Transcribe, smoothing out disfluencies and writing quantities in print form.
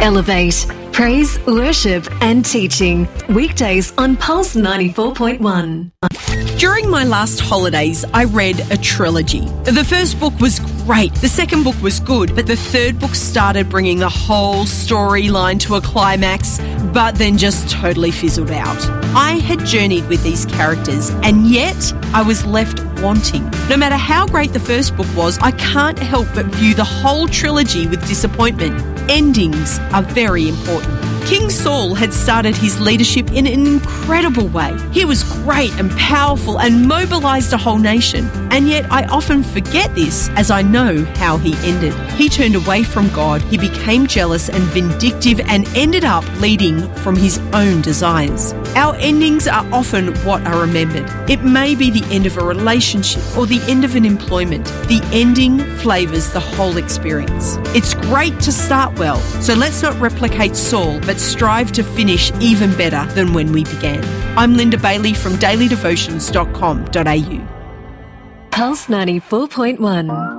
Elevate. Praise, worship and teaching. Weekdays on Pulse 94.1. During my last holidays, I read a trilogy. The first book was great, the second book was good, but the third book started bringing the whole storyline to a climax, but then just totally fizzled out. I had journeyed with these characters, and yet I was left wanting. No matter how great the first book was, I can't help but view the whole trilogy with disappointment. Endings are very important. King Saul had started his leadership in an incredible way. He was great and powerful and mobilised a whole nation. And yet I often forget this as I know how he ended. He turned away from God, he became jealous and vindictive and ended up leading from his own desires. Our endings are often what are remembered. It may be the end of a relationship or the end of an employment. The ending flavours the whole experience. It's great to start well, so let's not replicate Saul, but strive to finish even better than when we began. I'm Linda Bailey from dailydevotions.com.au. Pulse 94.1.